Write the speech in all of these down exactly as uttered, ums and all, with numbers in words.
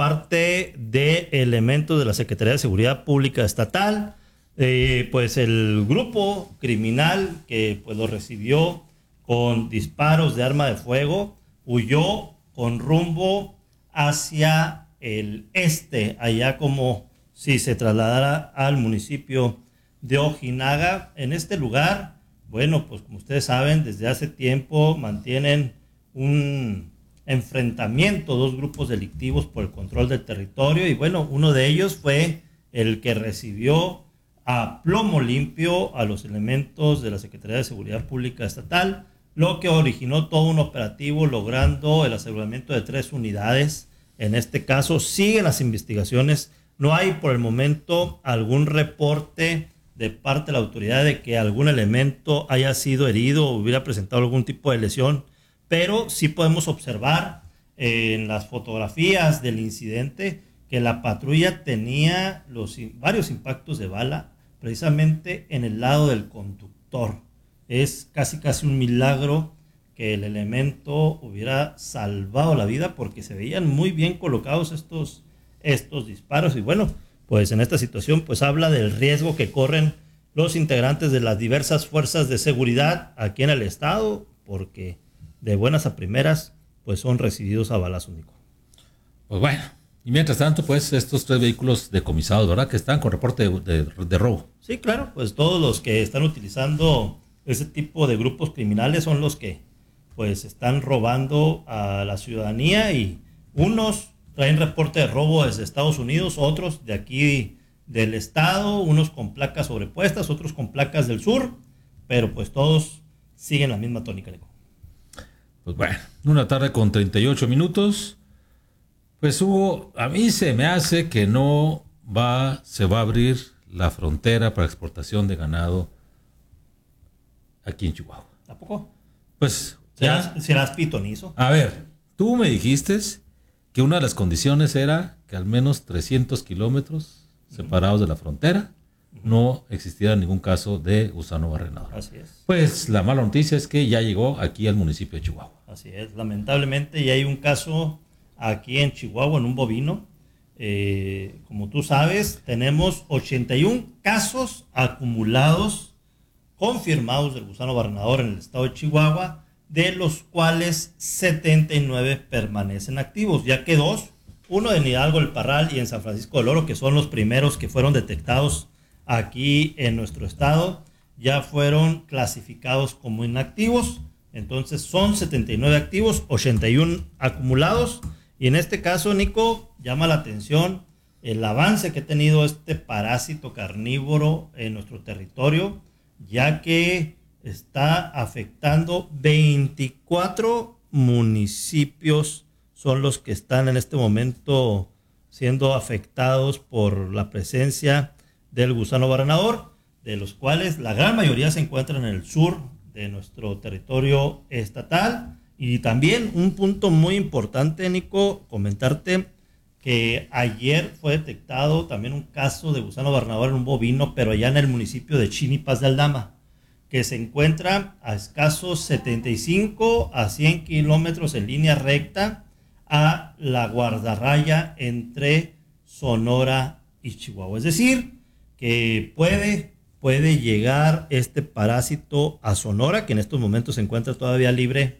parte de elementos de la Secretaría de Seguridad Pública Estatal. Eh, pues el grupo criminal que pues lo recibió con disparos de arma de fuego huyó con rumbo hacia el este, allá como si se trasladara al municipio de Ojinaga. En este lugar, bueno, pues como ustedes saben, desde hace tiempo mantienen un enfrentamiento, dos grupos delictivos por el control del territorio, y bueno, uno de ellos fue el que recibió a plomo limpio a los elementos de la Secretaría de Seguridad Pública Estatal, lo que originó todo un operativo logrando el aseguramiento de tres unidades. En este caso siguen las investigaciones, no hay por el momento algún reporte de parte de la autoridad de que algún elemento haya sido herido o hubiera presentado algún tipo de lesión, pero sí podemos observar eh, en las fotografías del incidente que la patrulla tenía los, varios impactos de bala precisamente en el lado del conductor. Es casi casi un milagro que el elemento hubiera salvado la vida porque se veían muy bien colocados estos, estos disparos. Y bueno, pues en esta situación pues habla del riesgo que corren los integrantes de las diversas fuerzas de seguridad aquí en el estado, porque de buenas a primeras pues son recibidos a balazos, Nico. Pues bueno. Y mientras tanto, pues, estos tres vehículos decomisados, ¿verdad? Que están con reporte de, de, de robo. Sí, claro, pues todos los que están utilizando ese tipo de grupos criminales son los que, pues, están robando a la ciudadanía, y unos traen reporte de robo desde Estados Unidos, otros de aquí del estado, unos con placas sobrepuestas, otros con placas del sur, pero pues todos siguen la misma tónica, Nico. Pues bueno, una tarde con treinta y ocho minutos. Pues Hugo, a mí se me hace que no va, se va a abrir la frontera para exportación de ganado aquí en Chihuahua. ¿Tampoco? Pues ¿Serás, ya, serás pitonizo? A ver, tú me dijiste que una de las condiciones era que al menos trescientos kilómetros uh-huh. separados de la frontera uh-huh. no existiera ningún caso de gusano barrenador. Así es. Pues la mala noticia es que ya llegó aquí al municipio de Chihuahua. Así es, lamentablemente ya hay un caso aquí en Chihuahua, en un bovino. Eh, como tú sabes, tenemos ochenta y uno casos acumulados, confirmados del gusano barrenador en el estado de Chihuahua, de los cuales setenta y nueve permanecen activos, ya que dos, uno en Hidalgo del Parral y en San Francisco del Oro, que son los primeros que fueron detectados aquí en nuestro estado, ya fueron clasificados como inactivos. Entonces son setenta y nueve activos, ochenta y uno acumulados. Y en este caso, Nico, llama la atención el avance que ha tenido este parásito carnívoro en nuestro territorio, ya que está afectando veinticuatro municipios, son los que están en este momento siendo afectados por la presencia del gusano barrenador, de los cuales la gran mayoría se encuentran en el sur de nuestro territorio estatal. Y también un punto muy importante, Nico, comentarte que ayer fue detectado también un caso de gusano barrenador en un bovino, pero allá en el municipio de Chinipas de Aldama, que se encuentra a escasos setenta y cinco a cien kilómetros en línea recta a la guardarraya entre Sonora y Chihuahua. Es decir, que puede, puede llegar este parásito a Sonora, que en estos momentos se encuentra todavía libre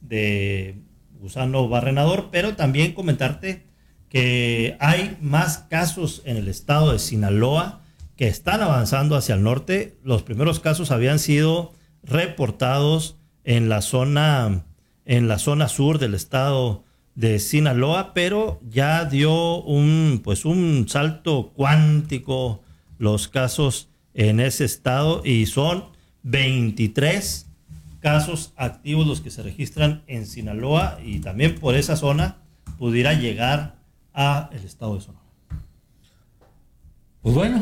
de gusano barrenador, pero también comentarte que hay más casos en el estado de Sinaloa que están avanzando hacia el norte. Los primeros casos habían sido reportados en la zona, en la zona sur del estado de Sinaloa, pero ya dio un, pues un salto cuántico los casos en ese estado, y son veintitrés casos activos los que se registran en Sinaloa, y también por esa zona pudiera llegar a el estado de Sonora. Pues bueno,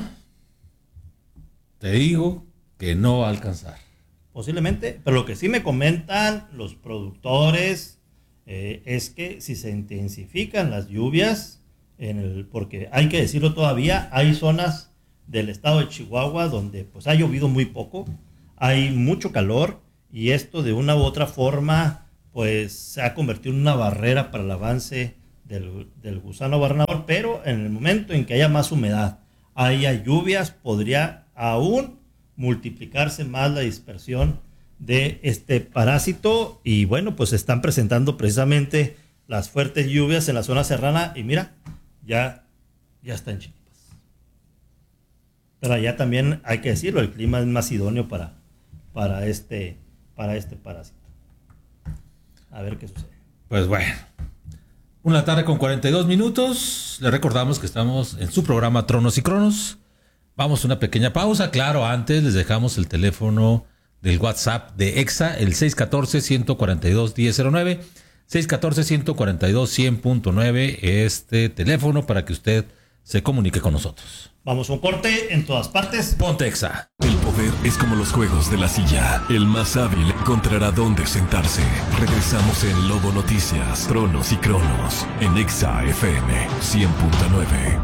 te digo que no va a alcanzar. Posiblemente, pero lo que sí me comentan los productores eh, es que si se intensifican las lluvias, en el, porque hay que decirlo todavía, hay zonas del estado de Chihuahua donde pues ha llovido muy poco, hay mucho calor, y esto de una u otra forma pues se ha convertido en una barrera para el avance del, del gusano barrenador, pero en el momento en que haya más humedad, haya lluvias, podría aún multiplicarse más la dispersión de este parásito. Y bueno, pues se están presentando precisamente las fuertes lluvias en la zona serrana y mira, ya, ya está en Chiapas. Pero allá también hay que decirlo, el clima es más idóneo para, para, este, para este parásito. A ver qué sucede. Pues bueno, una tarde con cuarenta y dos minutos. Le recordamos que estamos en su programa Tronos y Cronos. Vamos a una pequeña pausa. Claro, antes les dejamos el teléfono del WhatsApp de EXA, el seis uno cuatro, uno cuatro dos, uno cero cero nueve. seis uno cuatro, uno cuatro dos, cien punto nueve. Este teléfono para que usted se comunique con nosotros. Vamos a un corte en todas partes. Ponte EXA. El poder es como los juegos de la silla. El más hábil encontrará dónde sentarse. Regresamos en Lobo Noticias, Tronos y Cronos, en EXA F M cien punto nueve.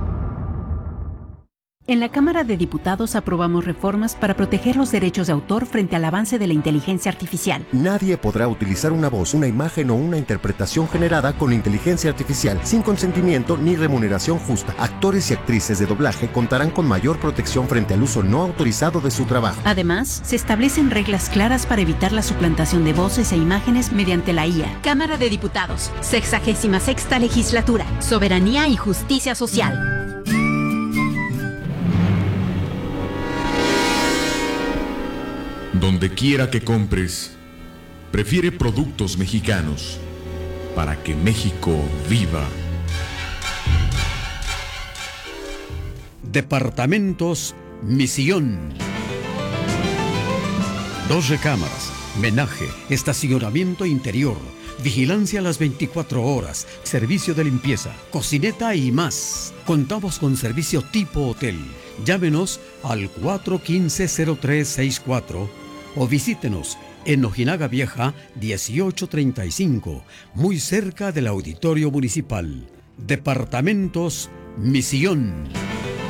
En la Cámara de Diputados aprobamos reformas para proteger los derechos de autor frente al avance de la inteligencia artificial. Nadie podrá utilizar una voz, una imagen o una interpretación generada con inteligencia artificial sin consentimiento ni remuneración justa. Actores y actrices de doblaje contarán con mayor protección frente al uso no autorizado de su trabajo. Además, se establecen reglas claras para evitar la suplantación de voces e imágenes mediante la I A. Cámara de Diputados, sexagésima sexta legislatura, soberanía y justicia social. Donde quiera que compres, prefiere productos mexicanos para que México viva. Departamentos Misión. Dos recámaras, menaje, estacionamiento interior, vigilancia a las veinticuatro horas, servicio de limpieza, cocineta y más. Contamos con servicio tipo hotel. Llámenos al cuatro uno cinco, cero tres seis cuatro o visítenos en Ojinaga Vieja dieciocho treinta y cinco, muy cerca del Auditorio Municipal. Departamentos Misión.